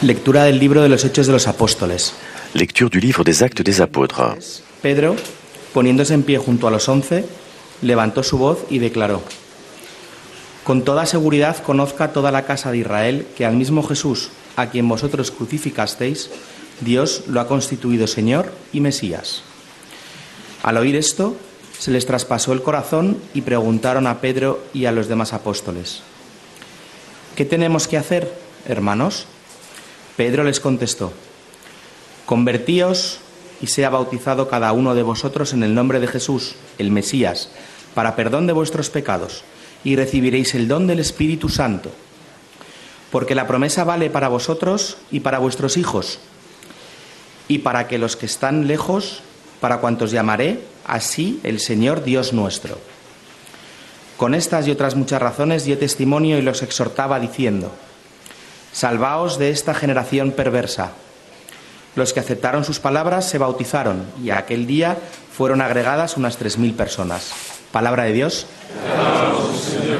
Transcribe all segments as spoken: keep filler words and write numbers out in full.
Lectura del libro de los Hechos de los Apóstoles. Lecture du livre des Actes des Apôtres. Pedro, poniéndose en pie junto a los once, levantó su voz y declaró: Con toda seguridad conozca toda la casa de Israel que al mismo Jesús, a quien vosotros crucificasteis, Dios lo ha constituido Señor y Mesías. Al oír esto, se les traspasó el corazón y preguntaron a Pedro y a los demás apóstoles: ¿Qué tenemos que hacer, hermanos? Pedro les contestó: Convertíos y sea bautizado cada uno de vosotros en el nombre de Jesús, el Mesías, para perdón de vuestros pecados, y recibiréis el don del Espíritu Santo. Porque la promesa vale para vosotros y para vuestros hijos, y para que los que están lejos, para cuantos llamaré, así el Señor Dios nuestro. Con estas y otras muchas razones dio testimonio y los exhortaba diciendo: Salvaos de esta generación perversa. Los que aceptaron sus palabras se bautizaron, y aquel día fueron agregadas unas tres mil personas. Palabra de Dios. Alabamos, Señor.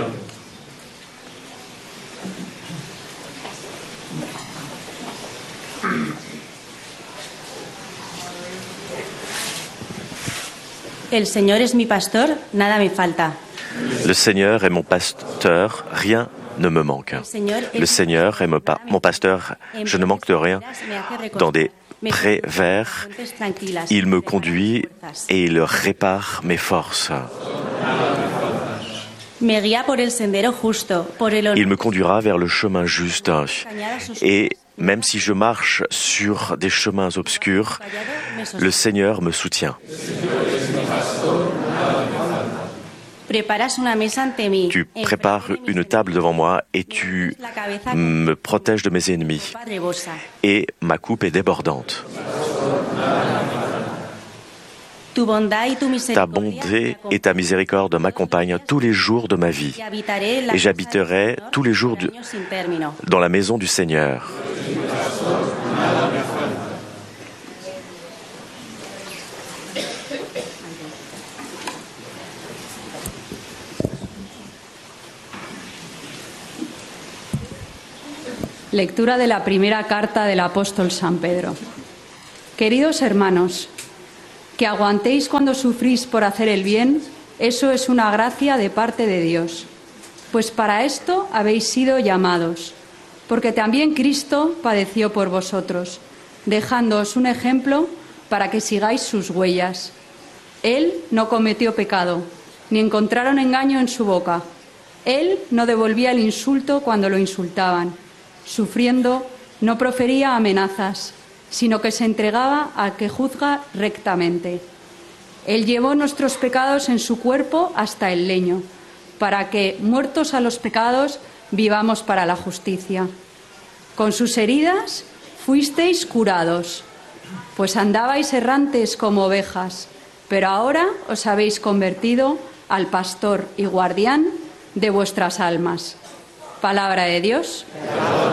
El Señor es mi pastor, nada me falta. Le Seigneur est mon pasteur, rien ne me manque. Le Seigneur est mon, pa- mon pasteur, je ne manque de rien. Dans des prés verts, il me conduit et il répare mes forces. Me guía por el sendero justo, por el Il me conduira vers le chemin juste. Et même si je marche sur des chemins obscurs, le Seigneur me soutient. Tu prépares une table devant moi et tu me protèges de mes ennemis. Et ma coupe est débordante. Ta bonté et ta miséricorde m'accompagnent tous les jours de ma vie. Et j'habiterai tous les jours du- dans la maison du Seigneur. Lectura de la primera carta del apóstol San Pedro. Queridos hermanos, que aguantéis cuando sufrís por hacer el bien, eso es una gracia de parte de Dios. Pues para esto habéis sido llamados, porque también Cristo padeció por vosotros, dejándoos un ejemplo para que sigáis sus huellas. Él no cometió pecado, ni encontraron engaño en su boca. Él no devolvía el insulto cuando lo insultaban. Sufriendo, no profería amenazas, sino que se entregaba al que juzga rectamente. Él llevó nuestros pecados en su cuerpo hasta el leño, para que, muertos a los pecados, vivamos para la justicia. Con sus heridas fuisteis curados, pues andabais errantes como ovejas, pero ahora os habéis convertido al pastor y guardián de vuestras almas. Palabra de Dios.